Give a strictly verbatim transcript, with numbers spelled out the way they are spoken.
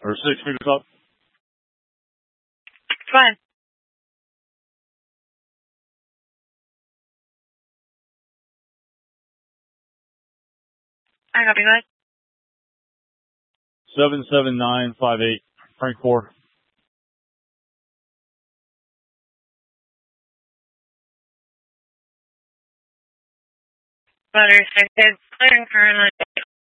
Or six meters up. Fine. I copy, go ahead. seven seven nine five eight, Frank four. Butter, clearing currently.